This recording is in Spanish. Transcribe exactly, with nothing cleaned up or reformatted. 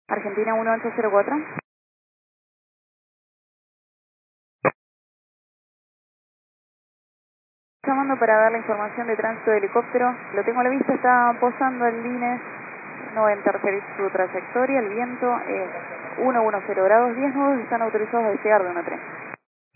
Argentina uno ocho cero cuatro. Llamando para dar la información de tránsito de helicóptero. Lo tengo a la vista, está posando el Lines. No va a interferir su trayectoria. El viento es uno uno cero grados. diez nudos están autorizados a despegar de uno tres.